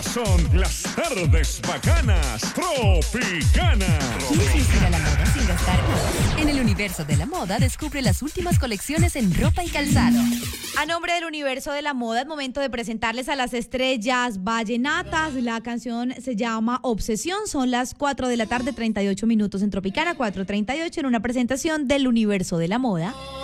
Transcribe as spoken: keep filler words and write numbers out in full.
son las tardes bacanas Tropicana. ¿Quieres lucir a la moda sin gastar más? En el universo de la moda descubre las últimas colecciones en ropa y calzado. A nombre del universo de la moda, es momento de presentarles a las estrellas vallenatas. La canción se llama Obsesión. Son las cuatro de la tarde, treinta y ocho minutos en Tropicana, cuatro treinta y ocho, en una presentación del universo de la moda.